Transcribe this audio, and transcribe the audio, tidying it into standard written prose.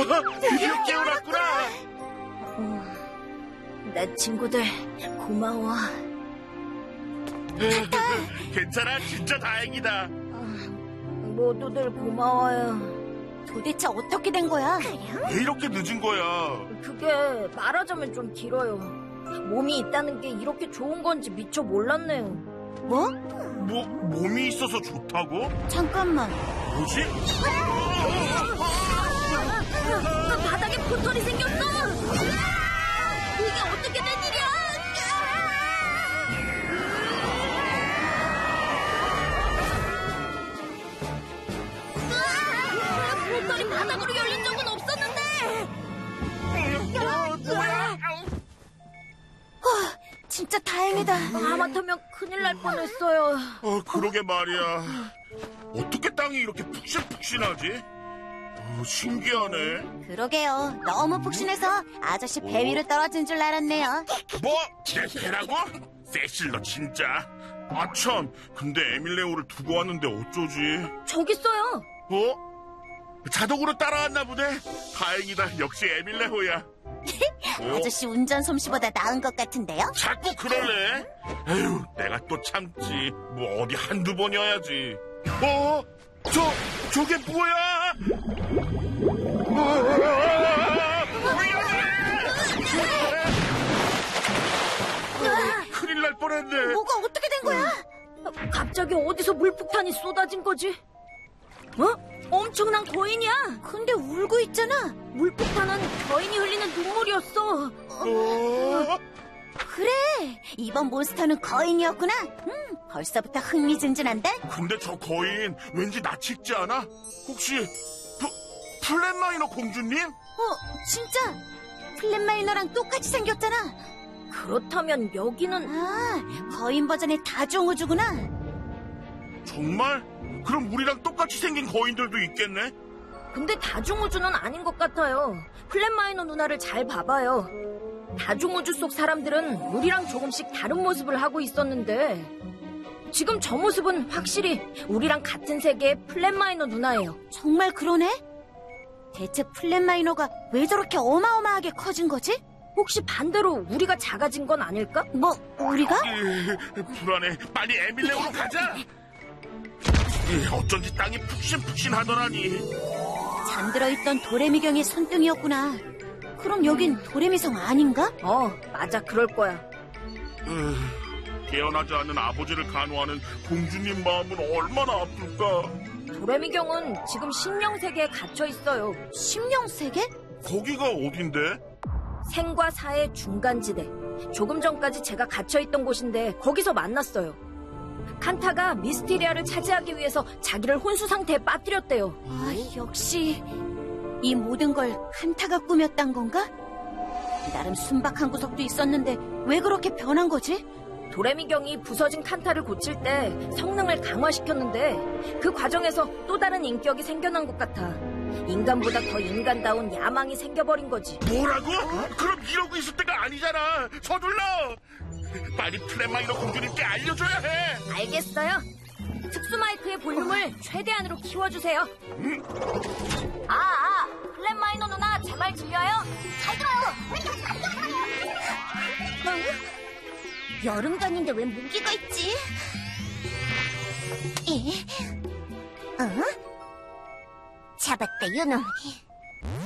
드디어 깨어났구나. 내 친구들 고마워. 괜찮아, 진짜 다행이다. 모두들 고마워요. 도대체 어떻게 된 거야? 왜 이렇게 늦은 거야? 그게 말하자면 좀 길어요. 몸이 있다는 게 이렇게 좋은 건지 미처 몰랐네요. 뭐? 몸이 있어서 좋다고? 잠깐만. 뭐지? 바닥에 포털이 생겼어! 이게 어떻게 된 일이야? 포털이 바닥으로 열린 적은 없었는데! 진짜 다행이다. 하마터면 큰일 날 뻔했어요. 그러게 말이야. 어떻게 땅이 이렇게 푹신푹신하지? 신기하네. 그러게요. 너무 푹신해서 아저씨 배 위로 떨어진 줄 알았네요. 뭐? 내 배라고? 세실 너 진짜. 아참, 근데 에밀레오를 두고 왔는데 어쩌지? 저기 있어요. 자동으로 따라왔나 보네. 다행이다. 역시 에밀레오야. 아저씨 운전 솜씨보다 나은 것 같은데요? 자꾸 그러네. 에휴, 내가 또 참지. 뭐 어디 한두 번이어야지. 저게 뭐야? 큰일 날 뻔했네. 뭐가 어떻게 된 거야? 갑자기 어디서 물폭탄이 쏟아진 거지? 엄청난 거인이야. 근데 울고 있잖아. 물폭탄은 거인이 흘리는 눈물이었어. 그래, 이번 몬스터는 거인이었구나. 벌써부터 흥미진진한데? 근데 저 거인 왠지 낯이 익지 않아? 혹시 플랫마이너 공주님? 진짜 플랫마이너랑 똑같이 생겼잖아. 그렇다면 여기는 거인 버전의 다종우주구나. 정말? 그럼 우리랑 똑같이 생긴 거인들도 있겠네? 근데 다중우주는 아닌 것 같아요. 플랫마이너 누나를 잘 봐봐요. 다중우주 속 사람들은 우리랑 조금씩 다른 모습을 하고 있었는데 지금 저 모습은 확실히 우리랑 같은 세계의 플랫마이너 누나예요. 정말 그러네? 대체 플랫마이너가 왜 저렇게 어마어마하게 커진 거지? 혹시 반대로 우리가 작아진 건 아닐까? 뭐, 우리가? 불안해. 빨리 에밀레오로 가자. 어쩐지 땅이 푹신푹신하더라니. 잠들어 있던 도레미경의 손등이었구나. 그럼 여긴 도레미성 아닌가? 맞아, 그럴 거야. 깨어나지 않는 아버지를 간호하는 공주님 마음은 얼마나 아플까. 도레미경은 지금 심령세계에 갇혀 있어요. 심령세계? 거기가 어딘데? 생과 사의 중간지대. 조금 전까지 제가 갇혀있던 곳인데 거기서 만났어요. 칸타가 미스티리아를 차지하기 위해서 자기를 혼수 상태에 빠뜨렸대요. 역시 이 모든 걸 칸타가 꾸몄단 건가? 나름 순박한 구석도 있었는데 왜 그렇게 변한 거지? 도레미경이 부서진 칸타를 고칠 때 성능을 강화시켰는데 그 과정에서 또 다른 인격이 생겨난 것 같아. 인간보다 더 인간다운 야망이 생겨버린 거지. 뭐라고? 그럼 이러고 있을 때가 아니잖아. 서둘러. 빨리 플랫마이너 공주님께 알려줘야 해. 알겠어요. 특수 마이크의 볼륨을 최대한으로 키워주세요. 플랫마이너 누나 제 말 들려요? 잘 들어요. 여름간인데 왜 모기가 있지? 잡았다, 요놈.